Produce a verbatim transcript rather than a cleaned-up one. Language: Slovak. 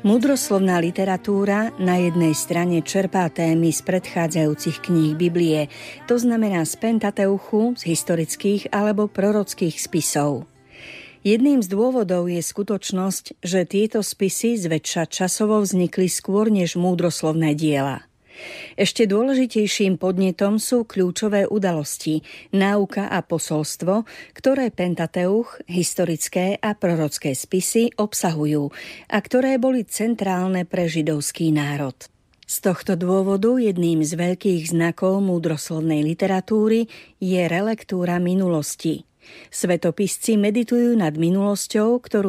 Múdroslovná literatúra na jednej strane čerpá témy z predchádzajúcich kníh Biblie, to znamená z Pentateuchu, z historických alebo prorockých spisov. Jedným z dôvodov je skutočnosť, že tieto spisy zväčša časovo vznikli skôr než múdroslovné diela. Ešte dôležitejším podnetom sú kľúčové udalosti, náuka a posolstvo, ktoré Pentateuch, historické a prorocké spisy obsahujú a ktoré boli centrálne pre židovský národ. Z tohto dôvodu jedným z veľkých znakov múdroslovnej literatúry je relektúra minulosti. Svetopisci meditujú nad minulosťou, ktorú